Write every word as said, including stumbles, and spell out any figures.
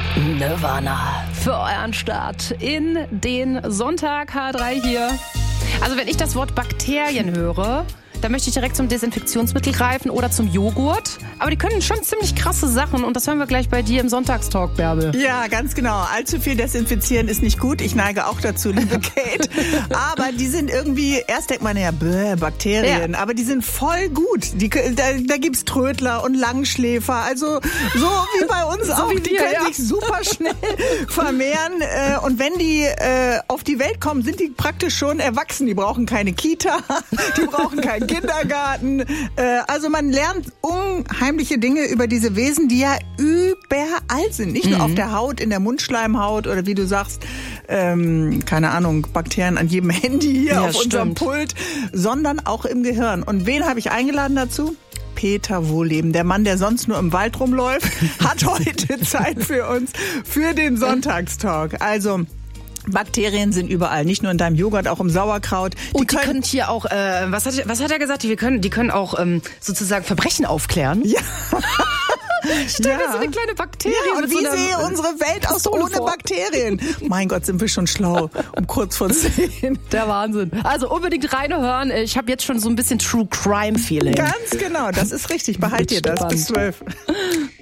Nirvana für euren Start in den Sonntag. H drei hier. Also wenn ich das Wort Bakterien höre, dann möchte ich direkt zum Desinfektionsmittel greifen oder zum Joghurt. Aber die können schon ziemlich krasse Sachen und das hören wir gleich bei dir im Sonntagstalk, Bärbel. Ja, ganz genau. Allzu viel desinfizieren ist nicht gut. Ich neige auch dazu, liebe Kate. Aber die sind irgendwie, erst denkt man ja, bäh, Bakterien, ja. Aber die sind voll gut. Die, da da gibt's Trödler und Langschläfer, also so wie bei uns so auch. Die wir, können ja. sich super schnell vermehren. Und wenn die auf die Welt kommen, sind die praktisch schon erwachsen. Die brauchen keine Kita, die brauchen keinen Kindergarten. Also man lernt unheimliche Dinge über diese Wesen, die ja überall sind. Nicht nur mhm. auf der Haut, in der Mundschleimhaut oder wie du sagst, ähm, keine Ahnung, Bakterien an jedem Handy hier ja, auf stimmt. unserem Pult, sondern auch im Gehirn. Und wen habe ich eingeladen dazu? Peter Wohleben, der Mann, der sonst nur im Wald rumläuft, hat heute Zeit für uns, für den Sonntagstalk. Also Bakterien sind überall, nicht nur in deinem Joghurt, auch im Sauerkraut. Die, oh, die können, können hier auch, äh, was, hat, was hat er gesagt? Die können, die können auch ähm, sozusagen Verbrechen aufklären. Ja. Stell dir ja. so eine kleine Bakterie. Ja, und mit wie so sehe unsere Welt aus ohne vor. Bakterien? Mein Gott, sind wir schon schlau. Um kurz vor zehn. Der Wahnsinn. Also unbedingt reinhören. Ich habe jetzt schon so ein bisschen True Crime Feeling. Ganz genau, das ist richtig. Behalt dir das bis zwölf.